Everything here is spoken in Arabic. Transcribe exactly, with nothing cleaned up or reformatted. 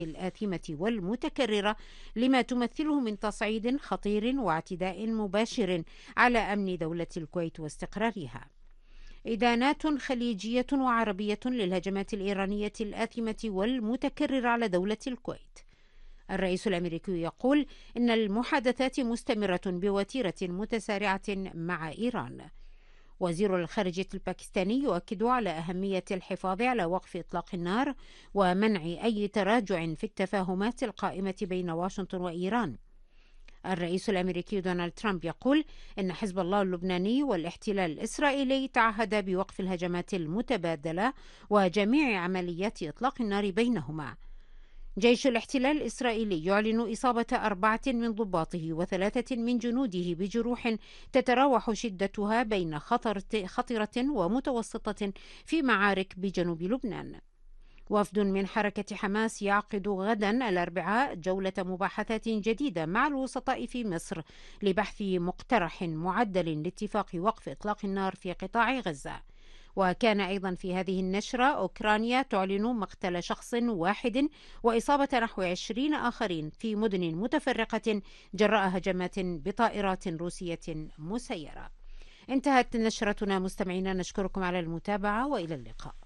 الآثمة والمتكررة لما تمثله من تصعيد خطير واعتداء مباشر على أمن دولة الكويت واستقرارها. إدانات خليجية وعربية للهجمات الإيرانية الآثمة والمتكررة على دولة الكويت. الرئيس الأمريكي يقول إن المحادثات مستمرة بوتيرة متسارعة مع إيران. وزير الخارجية الباكستاني يؤكد على أهمية الحفاظ على وقف إطلاق النار ومنع أي تراجع في التفاهمات القائمة بين واشنطن وإيران. الرئيس الأمريكي دونالد ترامب يقول إن حزب الله اللبناني والاحتلال الإسرائيلي تعهدا بوقف الهجمات المتبادلة وجميع عمليات إطلاق النار بينهما. جيش الاحتلال الإسرائيلي يعلن إصابة أربعة من ضباطه وثلاثة من جنوده بجروح تتراوح شدتها بين خطرة ومتوسطة في معارك بجنوب لبنان. وفد من حركة حماس يعقد غدا الأربعاء جولة مباحثات جديدة مع الوسطاء في مصر لبحث مقترح معدل لاتفاق وقف إطلاق النار في قطاع غزة. وكان أيضا في هذه النشرة أوكرانيا تعلن مقتل شخص واحد وإصابة نحو عشرين آخرين في مدن متفرقة جراء هجمات بطائرات روسية مسيرة. انتهت نشرتنا مستمعينا، نشكركم على المتابعة وإلى اللقاء.